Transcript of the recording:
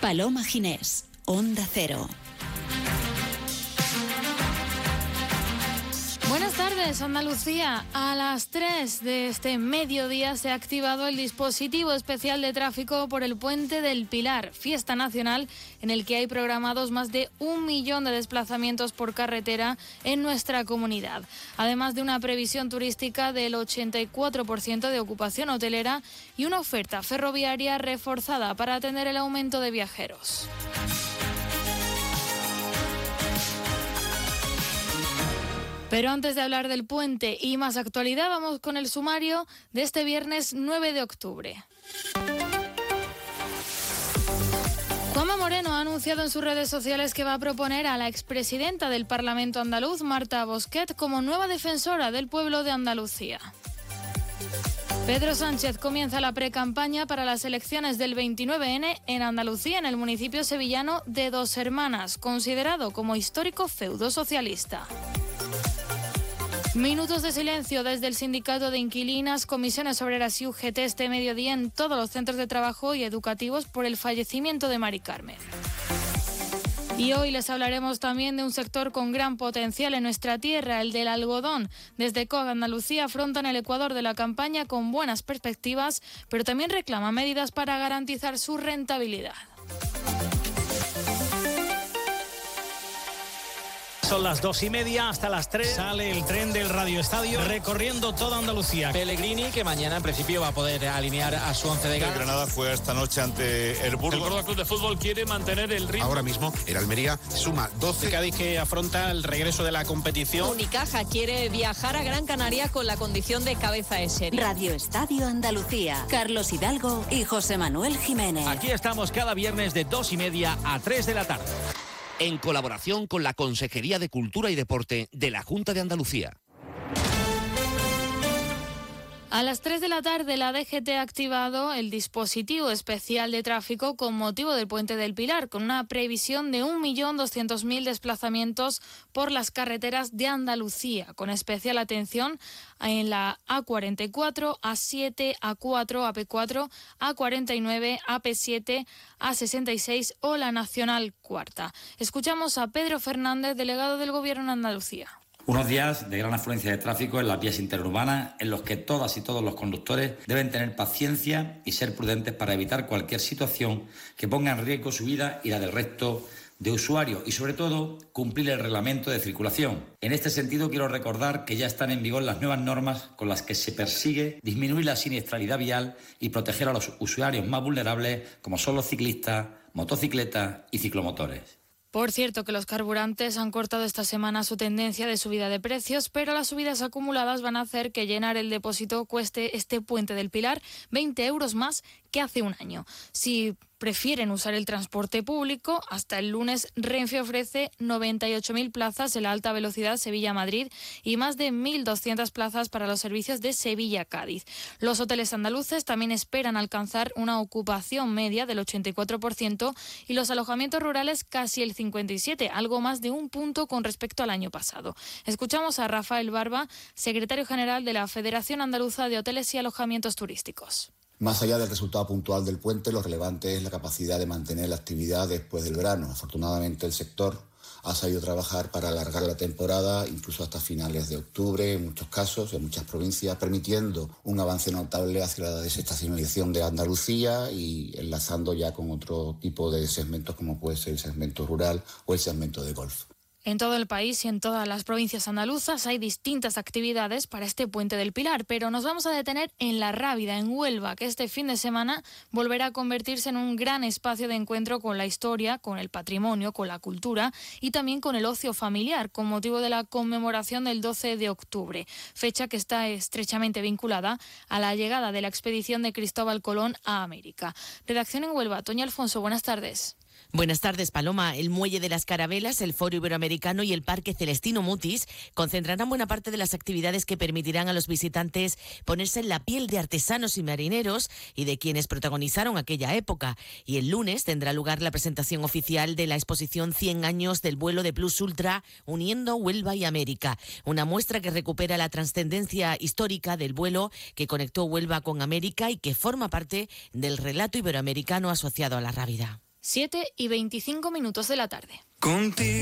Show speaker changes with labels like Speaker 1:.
Speaker 1: Paloma Ginés, Onda Cero.
Speaker 2: Buenas tardes, Andalucía. A las 3 de este mediodía se ha activado el dispositivo especial de tráfico por el Puente del Pilar, fiesta nacional en el que hay programados más de 1 millón de desplazamientos por carretera en nuestra comunidad, además de una previsión turística del 84% de ocupación hotelera y una oferta ferroviaria reforzada para atender el aumento de viajeros. Pero antes de hablar del puente y más actualidad, vamos con el sumario de este viernes 9 de octubre. Juanma Moreno ha anunciado en sus redes sociales que va a proponer a la expresidenta del Parlamento andaluz, Marta Bosquet, como nueva defensora del pueblo de Andalucía. Pedro Sánchez comienza la precampaña para las elecciones del 29N en Andalucía, en el municipio sevillano de Dos Hermanas, considerado como histórico feudo socialista. Minutos de silencio desde el Sindicato de Inquilinas, Comisiones Obreras y UGT este mediodía en todos los centros de trabajo y educativos por el fallecimiento de Mari Carmen. Y hoy les hablaremos también de un sector con gran potencial en nuestra tierra, el del algodón. Desde COAG Andalucía afrontan el Ecuador de la campaña con buenas perspectivas, pero también reclaman medidas para garantizar su rentabilidad.
Speaker 3: Son las 2:30, hasta las 3 sale el tren del Radio Estadio recorriendo toda Andalucía.
Speaker 4: Pellegrini, que mañana en principio va a poder alinear a su once de gala.
Speaker 5: El Granada fue esta noche ante el Burgos.
Speaker 6: El Córdoba Club de Fútbol quiere mantener el ritmo.
Speaker 7: Ahora mismo el Almería suma 12.
Speaker 4: El Cádiz, que afronta el regreso de la competición.
Speaker 8: Unicaja quiere viajar a Gran Canaria con la condición de cabeza de serie.
Speaker 1: Radio Estadio Andalucía. Carlos Hidalgo y José Manuel Jiménez.
Speaker 3: Aquí estamos cada viernes de 2:30 a 3 de la tarde.
Speaker 9: En colaboración con la Consejería de Cultura y Deporte de la Junta de Andalucía.
Speaker 2: A las 3 de la tarde la DGT ha activado el dispositivo especial de tráfico con motivo del Puente del Pilar, con una previsión de 1.200.000 desplazamientos por las carreteras de Andalucía, con especial atención en la A44, A7, A4, AP4, A49, AP7, A66 o la Nacional Cuarta. Escuchamos a Pedro Fernández, delegado del Gobierno en Andalucía.
Speaker 10: Unos días de gran afluencia de tráfico en las vías interurbanas en los que todas y todos los conductores deben tener paciencia y ser prudentes para evitar cualquier situación que ponga en riesgo su vida y la del resto de usuarios y, sobre todo, cumplir el reglamento de circulación. En este sentido, quiero recordar que ya están en vigor las nuevas normas con las que se persigue disminuir la siniestralidad vial y proteger a los usuarios más vulnerables, como son los ciclistas, motocicletas y ciclomotores.
Speaker 2: Por cierto, que los carburantes han cortado esta semana su tendencia de subida de precios, pero las subidas acumuladas van a hacer que llenar el depósito cueste este Puente del Pilar 20 euros más que hace un año. Si prefieren usar el transporte público, hasta el lunes Renfe ofrece 98.000 plazas en la alta velocidad Sevilla-Madrid y más de 1.200 plazas para los servicios de Sevilla-Cádiz. Los hoteles andaluces también esperan alcanzar una ocupación media del 84% y los alojamientos rurales casi el 57%, algo más de un punto con respecto al año pasado. Escuchamos a Rafael Barba, secretario general de la Federación Andaluza de Hoteles y Alojamientos Turísticos.
Speaker 11: Más allá del resultado puntual del puente, lo relevante es la capacidad de mantener la actividad después del verano. Afortunadamente, el sector ha sabido trabajar para alargar la temporada, incluso hasta finales de octubre, en muchos casos, en muchas provincias, permitiendo un avance notable hacia la desestacionalización de Andalucía y enlazando ya con otro tipo de segmentos, como puede ser el segmento rural o el segmento de golf.
Speaker 2: En todo el país y en todas las provincias andaluzas hay distintas actividades para este Puente del Pilar, pero nos vamos a detener en La Rábida, en Huelva, que este fin de semana volverá a convertirse en un gran espacio de encuentro con la historia, con el patrimonio, con la cultura y también con el ocio familiar, con motivo de la conmemoración del 12 de octubre, fecha que está estrechamente vinculada a la llegada de la expedición de Cristóbal Colón a América. Redacción en Huelva, Toña Alfonso, buenas tardes.
Speaker 12: Buenas tardes, Paloma. El Muelle de las Carabelas, el Foro Iberoamericano y el Parque Celestino Mutis concentrarán buena parte de las actividades que permitirán a los visitantes ponerse en la piel de artesanos y marineros y de quienes protagonizaron aquella época. Y el lunes tendrá lugar la presentación oficial de la exposición 100 años del vuelo de Plus Ultra uniendo Huelva y América. Una muestra que recupera la trascendencia histórica del vuelo que conectó Huelva con América y que forma parte del relato iberoamericano asociado a La Rábida.
Speaker 2: 7:25 de la tarde.
Speaker 13: Contigo.